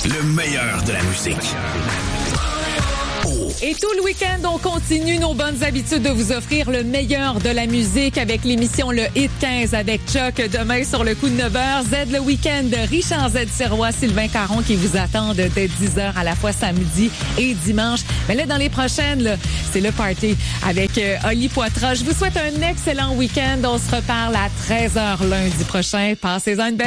Le meilleur de la musique. Et tout le week-end, on continue nos bonnes habitudes de vous offrir le meilleur de la musique avec l'émission Le Hit 15 avec Chuck demain sur le coup de 9h. Z le week-end de Richard Z. Sirois, Sylvain Caron qui vous attendent dès 10h à la fois samedi et dimanche. Mais là, dans les prochaines, là, c'est le party avec Oli Poitras. Je vous souhaite un excellent week-end. On se reparle à 13h lundi prochain. Passez-en une belle